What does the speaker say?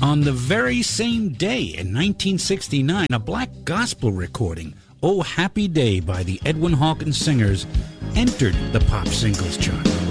On the very same day in 1969, a black gospel recording, Oh Happy Day by the Edwin Hawkins Singers, entered the pop singles chart.